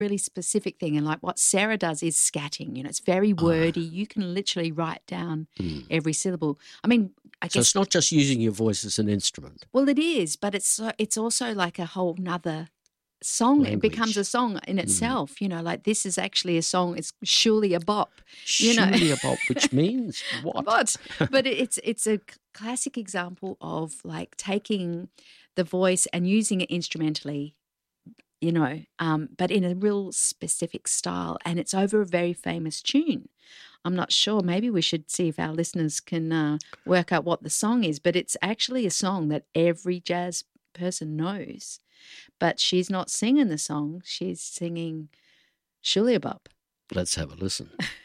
really specific thing. And like what Sarah does is scatting, it's very wordy. You can literally write down every syllable. I mean, I So guess it's not just using your voice as an instrument. well, it is, but it's also like a whole nother song. Language. It becomes a song in itself, like this is actually a song. It's surely a bop, Surely a bop, which means what? But it's a classic example of like taking the voice and using it instrumentally, but in a real specific style, and it's over a very famous tune. I'm not sure. Maybe we should see if our listeners can work out what the song is, but it's actually a song that every jazz person knows. But she's not singing the song. She's singing Surely a Bop. Let's have a listen.